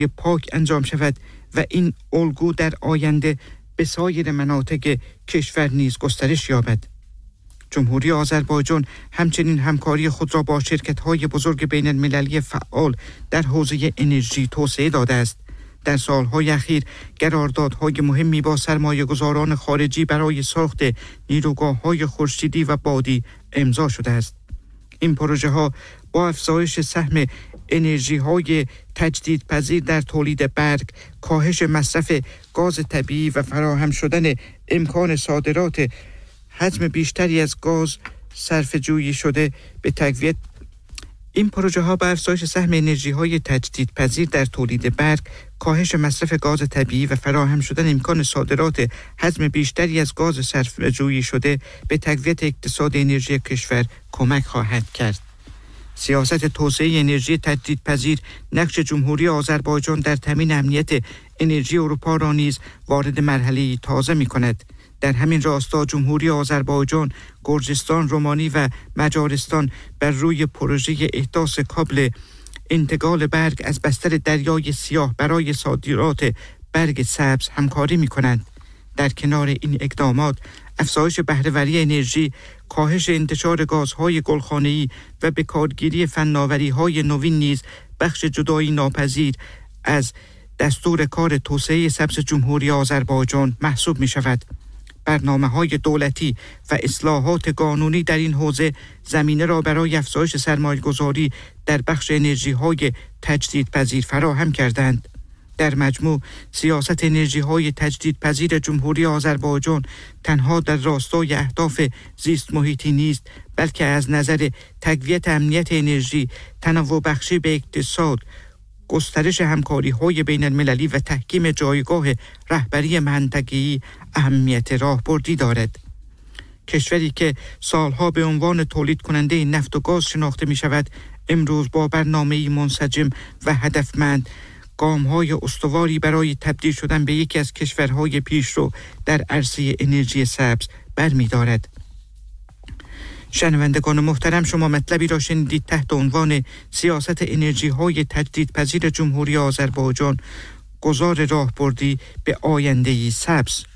پاک انجام شود و این الگو در آینده به سایر مناطق کشور نیز گسترش یابد. جمهوری آذربایجان همچنین همکاری خود را با شرکت‌های بزرگ بین المللی فعال در حوزه انرژی توسعه داده است. در سالهای اخیر قراردادهای مهمی با سرمایه‌گذاران خارجی برای ساخت نیروگاه‌های خورشیدی و بادی امضا شده است. این پروژه‌ها با افزایش سهم انرژی‌های تجدیدپذیر در تولید برق، کاهش مصرف گاز طبیعی و فراهم شدن امکان صادرات حجم بیشتری از گاز صرفه‌جویی شده به تقویت این پروژه ها با افزایش سهم انرژی های تجدیدپذیر در تولید برق، کاهش مصرف گاز طبیعی و فراهم شدن امکان صادرات حجم بیشتری از گاز صرفه‌جویی شده به تقویت اقتصاد انرژی کشور کمک خواهد کرد. سیاست توسعه انرژی تجدیدپذیر نقش جمهوری آذربایجان در تامین امنیت انرژی اروپا را نیز وارد مرحله تازه می‌کند. در همین راستا جمهوری آذربایجان، گرجستان، رومانی و مجارستان بر روی پروژه احداث کابل انتقال برق از بستر دریای سیاه برای صادرات برق سبز همکاری می‌کنند. در کنار این اقدامات، افزایش بهره‌وری انرژی، کاهش انتشار گازهای گلخانه‌ای و به کارگیری فناوری‌های نوین نیز بخش جدایی ناپذیر از دستور کار توسعه سبز جمهوری آذربایجان محسوب می‌شود. برنامه‌های دولتی و اصلاحات قانونی در این حوزه زمینه را برای افزایش سرمایه‌گذاری در بخش انرژی‌های تجدیدپذیر فراهم کردند. در مجموع، سیاست انرژی‌های تجدیدپذیر جمهوری آذربایجان تنها در راستای اهداف زیست محیطی نیست، بلکه از نظر تقویت امنیت انرژی، تنوع بخشی به اقتصاد، گسترش همکاری‌های بین المللی و تحکیم جایگاه رهبری منطقه‌ای اهمیت راهبردی دارد. کشوری که سالها به عنوان تولید کننده نفت و گاز شناخته می شود، امروز با برنامه‌ای منسجم و هدفمند گام‌های استواری برای تبدیل شدن به یکی از کشورهای پیشرو در عرصه انرژی سبز برمی‌دارد. شنوندگان محترم، شما مطلبی را شنیدید تحت عنوان سیاست انرژی‌های تجدیدپذیر جمهوری آذربایجان، گذار راهبردی به آینده‌ای سبز.